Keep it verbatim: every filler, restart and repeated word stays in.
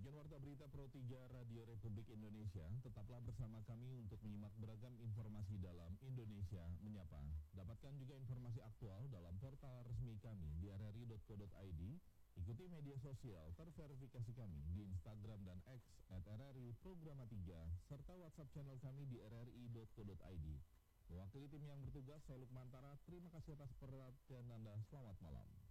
Demikian warta berita Pro tiga Radio Republik Indonesia. Tetaplah bersama kami untuk menyimak beragam informasi dalam Indonesia Menyapa. Dapatkan juga informasi aktual dalam portal resmi kami di r r i dot co dot i d. Ikuti media sosial terverifikasi kami di Instagram dan X at r r i programa tiga serta WhatsApp channel kami di r r i dot co dot i d. Mewakili tim yang bertugas, saya Lukmantara. Terima kasih atas perhatian Anda. Selamat malam.